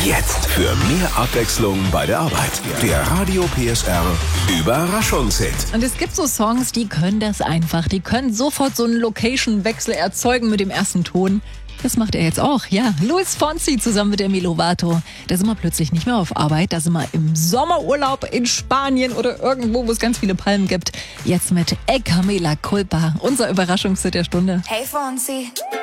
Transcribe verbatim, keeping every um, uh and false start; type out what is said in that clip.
Jetzt für mehr Abwechslung bei der Arbeit. Der Radio P S R Überraschungshit. Und es gibt so Songs, die können das einfach. Die können sofort so einen Location-Wechsel erzeugen mit dem ersten Ton. Das macht er jetzt auch, ja. Luis Fonsi zusammen mit Demi Lovato. Da sind wir plötzlich nicht mehr auf Arbeit, da sind wir im Sommerurlaub in Spanien oder irgendwo, wo es ganz viele Palmen gibt. Jetzt mit Ey Camila Culpa, unser Überraschungshit der Stunde. Hey Fonsi.